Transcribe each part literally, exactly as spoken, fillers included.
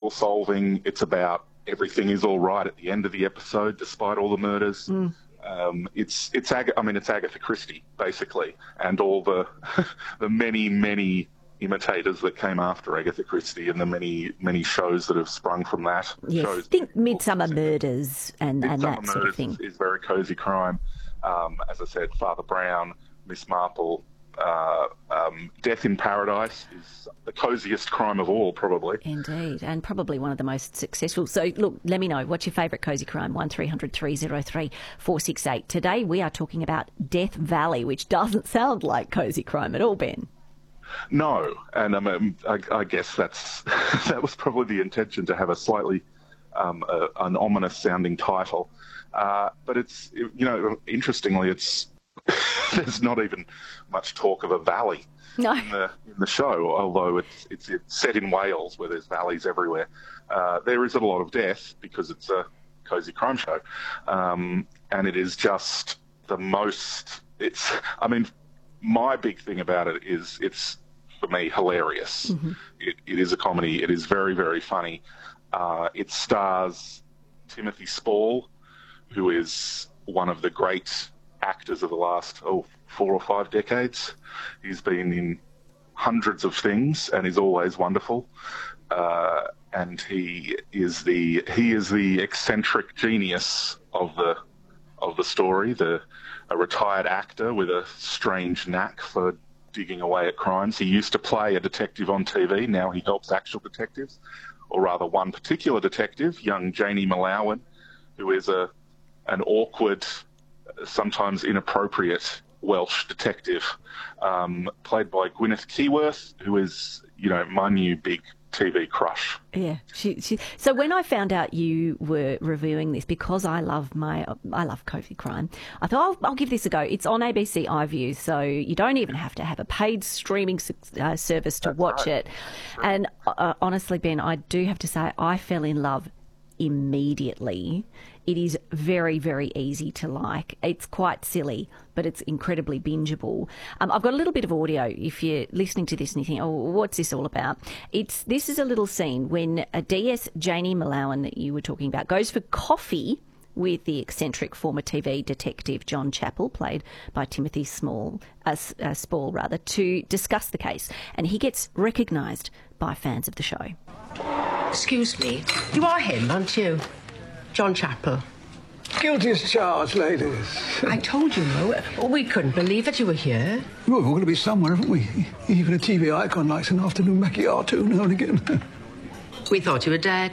puzzle solving. It's about everything is all right at the end of the episode, despite all the murders. Mm. Um, it's it's Ag- I mean it's Agatha Christie basically, and all the the many many imitators that came after Agatha Christie, and the many many shows that have sprung from that. Yes, shows think Midsummer Murders and, and that Murders sort of thing. Is, is very cosy crime. Um, as I said, Father Brown, Miss Marple, uh, um, Death in Paradise is the cosiest crime of all, probably. Indeed, and probably one of the most successful. So, look, let me know, what's your favourite cosy crime? one three hundred three oh three four six eight. Today we are talking about Death Valley, which doesn't sound like cosy crime at all, Ben. No, and um, I, I guess that's that was probably the intention, to have a slightly um, uh, an ominous-sounding title. Uh, but it's, you know, interestingly, it's there's not even much talk of a valley no. in, the, in the show, although it's, it's it's set in Wales where there's valleys everywhere. Uh, there is a lot of death because it's a cosy crime show, um, and it is just the most. It's, I mean. My big thing about it is it's, for me, hilarious. Mm-hmm. It, it is a comedy. It is very, very funny. Uh, it stars Timothy Spall, who is one of the great actors of the last, oh, four or five decades. He's been in hundreds of things and is always wonderful. Uh, and he is the he is the eccentric genius of the of the story, the a retired actor with a strange knack for digging away at crimes. He used to play a detective on T V. Now he helps actual detectives, or rather one particular detective, young Janie Malawan, who is a an awkward, sometimes inappropriate Welsh detective, um, played by Gwyneth Keyworth, who is, you know, my new big T V crush. Yeah, she, she. So when I found out you were reviewing this, because I love my, I love cosy crime, I thought I'll, I'll give this a go. It's on A B C iView, so you don't even have to have a paid streaming uh, service to That's watch right. it. And uh, honestly, Ben, I do have to say I fell in love immediately. It is very, very easy to like. It's quite silly, but it's incredibly bingeable. Um, I've got a little bit of audio if you're listening to this and you think, oh, what's this all about? It's This is a little scene when a D S Janie Malawan that you were talking about goes for coffee with the eccentric former T V detective John Chappell, played by Timothy Small, uh, uh, Spall, rather, to discuss the case. And he gets recognised by fans of the show. Excuse me, you are him, aren't you? John Chappell. Guilty as charged, ladies. I told you, no. We couldn't believe that you were here. Well, we're going to be somewhere, haven't we? Even a T V icon likes an afternoon macchiato now and again. We thought you were dead.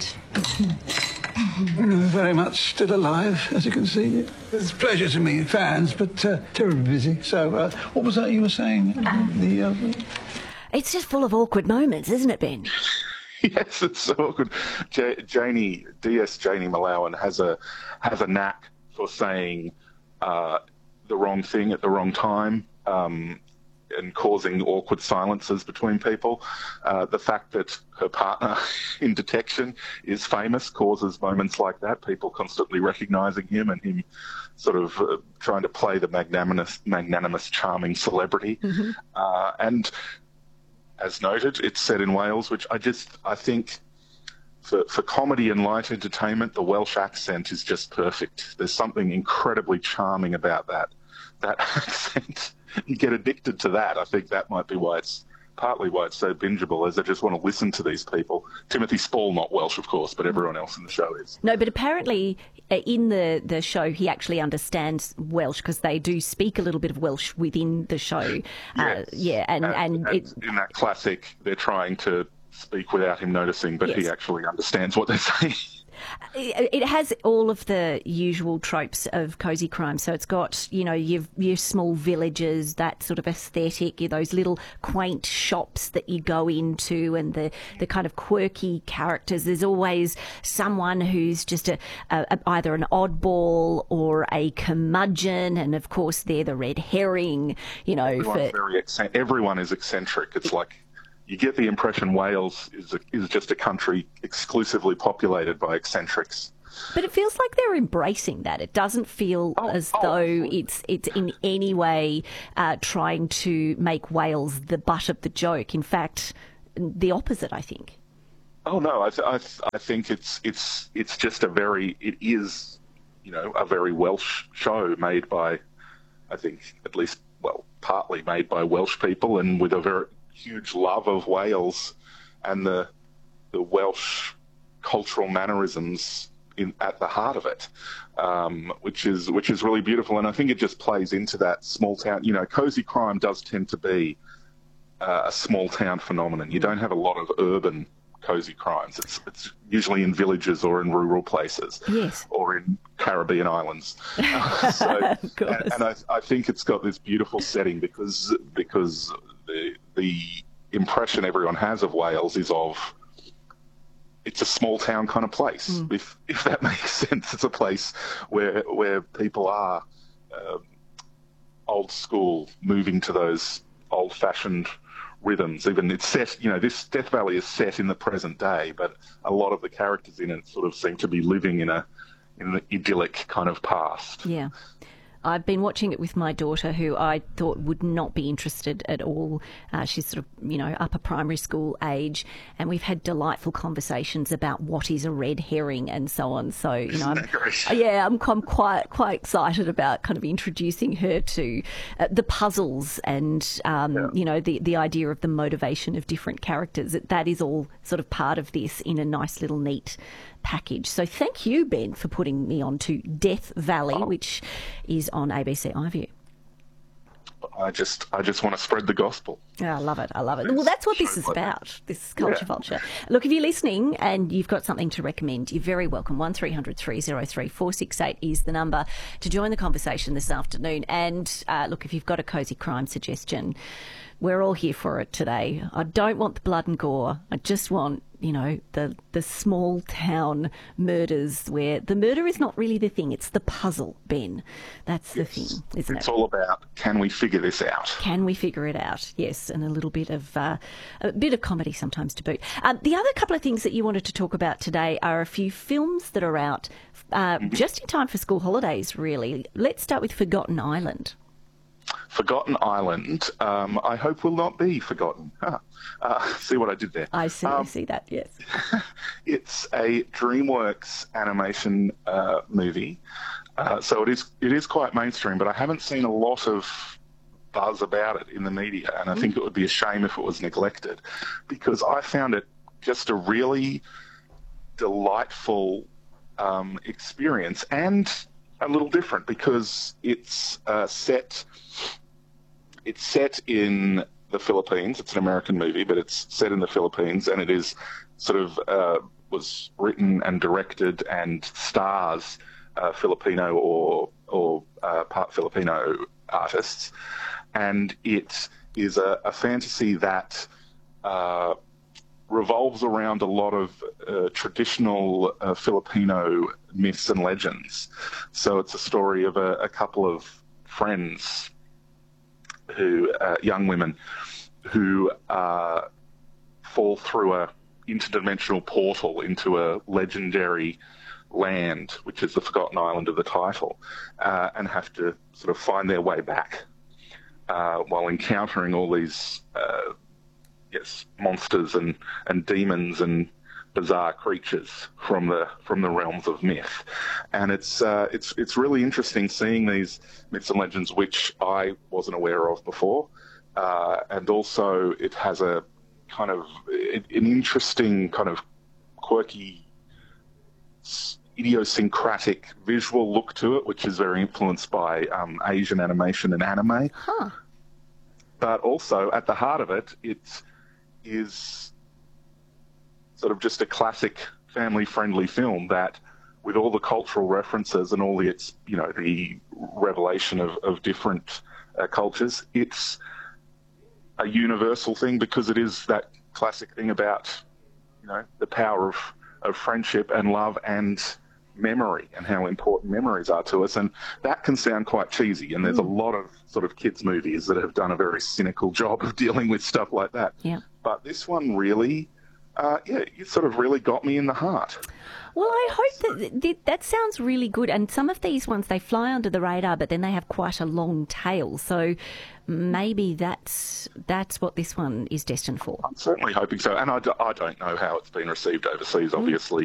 No, very much still alive, as you can see. It's a pleasure to meet fans, but uh, terribly busy. So, uh, what was that you were saying? The uh... It's just full of awkward moments, isn't it, Ben? Yes, it's so awkward. J- Janie, D S Janie Malawan has a has a knack for saying uh, the wrong thing at the wrong time, um, and causing awkward silences between people. Uh, the fact that her partner in detection is famous causes moments like that, people constantly recognising him and him sort of uh, trying to play the magnanimous, magnanimous charming celebrity. Mm-hmm. Uh, and as noted, it's set in Wales, which I just, I think for, for comedy and light entertainment, the Welsh accent is just perfect. There's something incredibly charming about that, that accent. You get addicted to that. I think that might be why it's, partly why it's so bingeable, is I just want to listen to these people. Timothy Spall, not Welsh, of course, but everyone else in the show is. No, but apparently uh, in the, the show he actually understands Welsh, because they do speak a little bit of Welsh within the show. Uh, yes. Yeah, and... and, and, and it, in that classic, they're trying to speak without him noticing, but yes. He actually understands what they're saying. It has all of the usual tropes of cosy crime. So it's got, you know, your, your small villages, that sort of aesthetic, those little quaint shops that you go into, and the, the kind of quirky characters. There's always someone who's just a, a, either an oddball or a curmudgeon, and of course they're the red herring, you know. Everyone's for... very eccentric. Everyone is eccentric. It's like... You get the impression Wales is a, is just a country exclusively populated by eccentrics. But it feels like they're embracing that. It doesn't feel oh, as oh, though absolutely. it's it's in any way uh, trying to make Wales the butt of the joke. In fact, the opposite, I think. Oh no, I, th- I, th- I think it's it's it's just a very it is, you know, a very Welsh show made by, I think at least well partly made by Welsh people and with a very huge love of Wales and the the Welsh cultural mannerisms in at the heart of it, um, which is which is really beautiful. And I think it just plays into that small town. You know, cozy crime does tend to be uh, a small town phenomenon. You don't have a lot of urban cozy crimes. It's it's usually in villages or in rural places, yes, or in Caribbean islands. Uh, so, and, and I, I think it's got this beautiful setting because because the the impression everyone has of Wales is of it's a small town kind of place. Mm. If if that makes sense, it's a place where where people are uh, old school, moving to those old fashioned rhythms. Even it's set, you know, this Death Valley is set in the present day, but a lot of the characters in it sort of seem to be living in a in an idyllic kind of past. Yeah. I've been watching it with my daughter, who I thought would not be interested at all. Uh, she's sort of, you know, upper primary school age, and we've had delightful conversations about what is a red herring and so on. So, you know, I'm, yeah, I'm, I'm quite quite excited about kind of introducing her to uh, the puzzles and, um, yeah. you know, the, the idea of the motivation of different characters. That is all sort of part of this in a nice little neat package. So thank you, Ben, for putting me on to Death Valley, oh. which is on A B C iView. I just, I just want to spread the gospel. Oh, I love it. I love it. Well, that's what this is about, this Culture yeah. Vulture. Look, if you're listening and you've got something to recommend, you're very welcome. one three hundred three oh three four six eight is the number to join the conversation this afternoon. And uh, look, if you've got a cosy crime suggestion, we're all here for it today. I don't want the blood and gore. I just want, you know, the the small town murders where the murder is not really the thing. It's the puzzle, Ben. That's yes. the thing, isn't it's it? It's all about, can we figure this out? Can we figure it out? Yes, and a little bit of uh, a bit of comedy sometimes to boot. Uh, the other couple of things that you wanted to talk about today are a few films that are out uh, mm-hmm. just in time for school holidays, really. Let's start with Forgotten Island. Forgotten Island, um, I hope will not be forgotten. Huh. Uh, see what I did there? I see, um, I see that, yes. It's a DreamWorks animation uh, movie, uh, so it is it is quite mainstream, but I haven't seen a lot of buzz about it in the media, and I mm. think it would be a shame if it was neglected, because I found it just a really delightful um, experience, and a little different because it's uh, set it's set in the Philippines. It's an American movie, but it's set in the Philippines, and it is sort of uh, was written and directed and stars uh, Filipino or or uh, part Filipino artists, and it is a, a fantasy that uh, revolves around a lot of uh, traditional uh, Filipino myths and legends. So it's a story of a, a couple of friends, who uh, young women, who uh, fall through a interdimensional portal into a legendary land, which is the Forgotten Island of the title, uh, and have to sort of find their way back uh, while encountering all these uh, yes monsters and, and demons and bizarre creatures from the from the realms of myth. And it's uh, it's it's really interesting seeing these myths and legends which I wasn't aware of before, uh, and also it has a kind of an interesting kind of quirky, idiosyncratic visual look to it, which is very influenced by um, Asian animation and anime. Huh. But also at the heart of it, it is sort of just a classic family-friendly film that, with all the cultural references and all the, it's, you know, the revelation of, of different uh, cultures, it's a universal thing because it is that classic thing about, you know, the power of, of friendship and love and memory and how important memories are to us. And that can sound quite cheesy, and there's mm. a lot of sort of kids' movies that have done a very cynical job of dealing with stuff like that. Yeah. But this one really... Uh, yeah, it sort of really got me in the heart. Well, I hope that th- that sounds really good. And some of these ones, they fly under the radar, but then they have quite a long tail. So maybe that's that's what this one is destined for. I'm certainly hoping so. And I, d- I don't know how it's been received overseas, obviously.